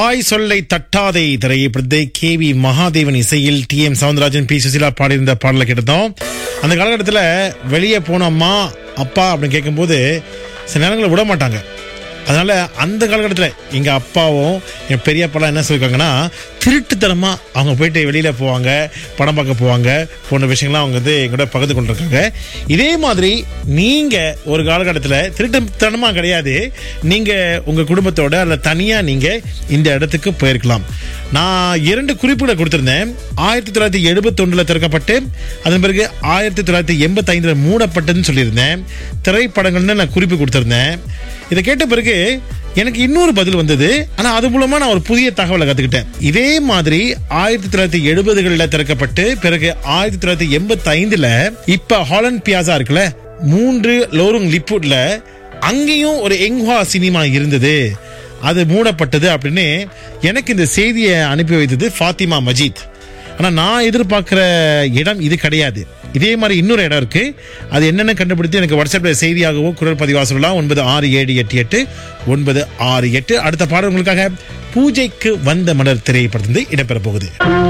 தாய் சொல்லை தட்டாதே திரைப்படத்தை KV மகாதேவன் இசையில் TM சவுந்தரராஜன் P சுசீலா பாடியிருந்த பாடலை கேட்டோம். அந்த காலகட்டத்தில் வெளியே போன அம்மா அப்பா அப்படின்னு கேட்கும்போது சில நேரங்களில் விட மாட்டாங்க. அதனால அந்த காலகட்டத்தில் எங்கள் அப்பாவும் என் பெரியப்பாலாம் என்ன சொல்லியிருக்காங்கன்னா, திருட்டுத்தனமாக அவங்க போயிட்டு வெளியில் போவாங்க, படம் பார்க்க போவாங்க, போன்ற விஷயங்கள்லாம் அவங்க வந்து எங்கூட பகிர்ந்து கொண்டிருக்காங்க. இதே மாதிரி நீங்கள் ஒரு காலகட்டத்தில் திருட்டுத்தனமாக கிடையாது, நீங்கள் உங்கள் குடும்பத்தோட அல்ல தனியாக நீங்கள் இந்த இடத்துக்கு போயிருக்கலாம். நான் 2 குறிப்புகளை கொடுத்திருந்தேன். 1971 திறக்கப்பட்டு அதன் பிறகு 1985 மூடப்பட்டதுன்னு சொல்லியிருந்தேன். திரைப்படங்கள்னு நான் குறிப்பு கொடுத்திருந்தேன். இதை கேட்ட பிறகு எனக்கு இன்னொரு பதில் வந்தது. ஆனா அது மூலமா நான் ஒரு புதிய தகவலை கத்துக்கிட்டேன். இதே மாதிரி 1970களில் திறக்கப்பட்டு பிறகு 1985 இப்ப ஹாலண்ட் பியாசா இருக்குல்ல, 3 லோருங் லிப்புட்ல அங்கேயும் ஒரு எங்ஹா சினிமா இருந்தது, அது மூடப்பட்டது அப்படின்னு எனக்கு இந்த செய்தியை அனுப்பி வைத்தது ஃபாத்திமா மஜீத். ஆனா நான் எதிர்பார்க்கிற இடம் இது கிடையாது. இதே மாதிரி இன்னொரு இடம் இருக்கு. அது என்னென்ன கண்டுபிடித்து எனக்கு வாட்ஸ்அப்ல செய்தியாகவோ குரல் பதிவா சொல்லலாம். 96788968. அடுத்த பாடல் உங்களுக்காக பூஜைக்கு வந்த மலர் திரைப்படத்திலிருந்து இடம்பெற போகுது.